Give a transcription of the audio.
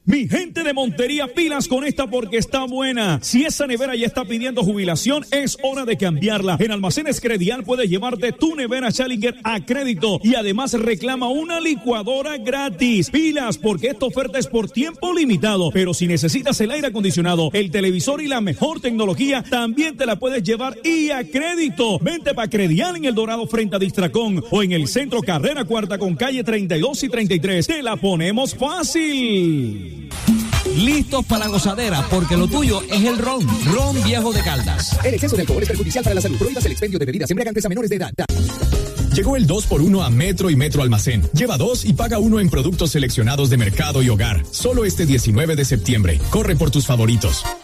Mi gente de Montería, pilas con esta porque está buena. Si esa nevera ya está pidiendo jubilación, es hora de cambiarla. En Almacenes Credial puedes llevarte tu nevera Challenger a crédito y además reclama una licuadora gratis. Pilas porque esta oferta es por tiempo limitado, pero si necesitas el aire acondicionado, el televisor y la mejor tecnología, también te la puedes llevar y a crédito. Vente para Credial en El Dorado frente a Distracón o en el centro Carrera Cuarta con calle 32 y 33. Te la ponemos fácil. Listos para la gozadera, porque lo tuyo es el ron. Ron Viejo de Caldas. El exceso de alcohol es perjudicial para la salud. Prohíbas el expendio de bebidas embriagantes a menores de edad. Llegó el 2x1 a Metro y Metro Almacén. Lleva 2 y paga 1 en productos seleccionados de mercado y hogar. Solo este 19 de septiembre. Corre por tus favoritos.